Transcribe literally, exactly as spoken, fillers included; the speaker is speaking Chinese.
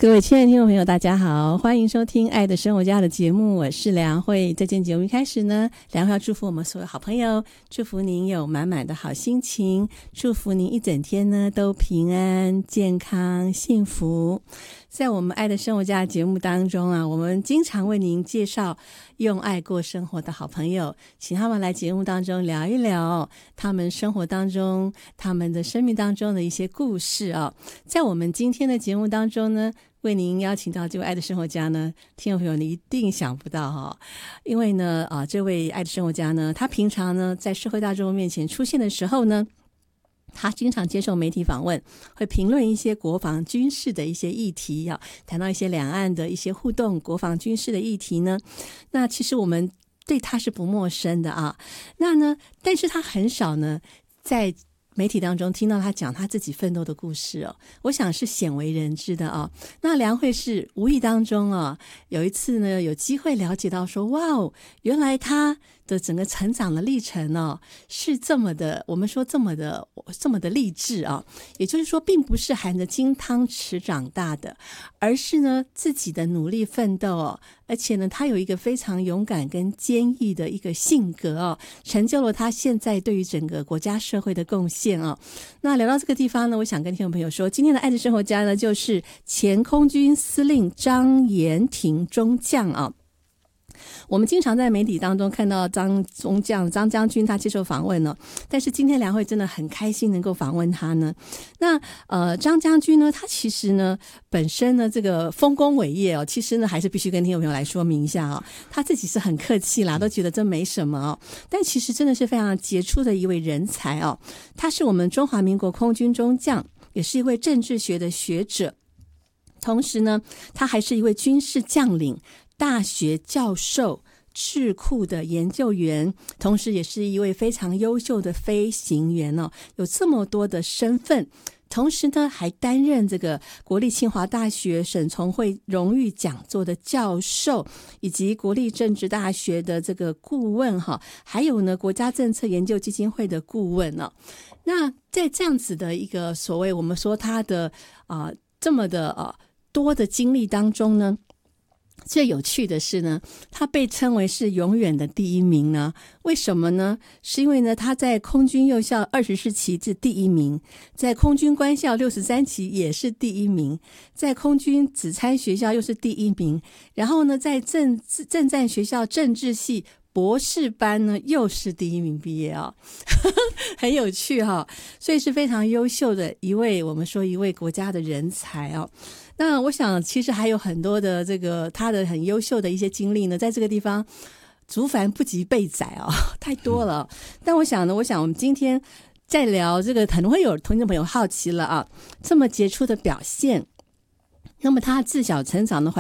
各位亲爱的听众朋友大家好，欢迎收听爱的生活家的节目，我是梁慧。在今天节目一开始呢，梁慧要祝福我们所有好朋友，祝福您有满满的好心情，祝福您一整天呢都平安健康幸福。在我们爱的生活家的节目当中啊，我们经常为您介绍用爱过生活的好朋友，请他们来节目当中聊一聊他们生活当中他们的生命当中的一些故事啊。在我们今天的节目当中呢，为您邀请到这位爱的生活家呢，听众朋友你一定想不到哈、哦，因为呢啊，这位爱的生活家呢，他平常呢在社会大众面前出现的时候呢，他经常接受媒体访问，会评论一些国防军事的一些议题啊，谈到一些两岸的一些互动国防军事的议题呢，那其实我们对他是不陌生的啊。那呢，但是他很少呢在媒体当中听到他讲他自己奋斗的故事哦，我想是鲜为人知的哦。那梁慧是无意当中啊，有一次呢有机会了解到说，哇哦，原来他的整个成长的历程哦是这么的，我们说这么的这么的励志啊，也就是说并不是含着金汤匙长大的，而是呢自己的努力奋斗哦，而且呢他有一个非常勇敢跟坚毅的一个性格哦，成就了他现在对于整个国家社会的贡献哦。那聊到这个地方呢，我想跟听众朋友说，今天的爱的生活家呢就是前空军司令张延廷中将啊。我们经常在媒体当中看到张中将张将军他接受访问呢、哦，但是今天梁慧真的很开心能够访问他呢。那呃张将军呢，他其实呢本身呢这个丰功伟业哦，其实呢还是必须跟听众朋友来说明一下哦，他自己是很客气啦，都觉得这没什么哦，但其实真的是非常杰出的一位人才哦。他是我们中华民国空军中将，也是一位政治学的学者，同时呢他还是一位军事将领、大学教授、智库的研究员，同时也是一位非常优秀的飞行员哦，有这么多的身份。同时呢还担任这个国立清华大学沈从会荣誉讲座的教授，以及国立政治大学的这个顾问哈，还有呢国家政策研究基金会的顾问哦。那在这样子的一个所谓我们说他的啊、呃、这么的啊、呃、多的经历当中呢，最有趣的是呢，他被称为是永远的第一名呢。为什么呢？是因为呢他在空军幼校二十四期是第一名，在空军官校六十三期也是第一名，在空军子参学校又是第一名，然后呢在政政战学校政治系博士班呢又是第一名毕业啊、哦，很有趣哈、哦，所以是非常优秀的一位，我们说一位国家的人才哦。那我想其实还有很多的这个他的很优秀的一些经历呢，在这个地方竹繁不及备载哦，太多了。但我想呢，我想我们今天在聊这个，可能会有听众朋友好奇了啊，这么杰出的表现，那么他自小成长的环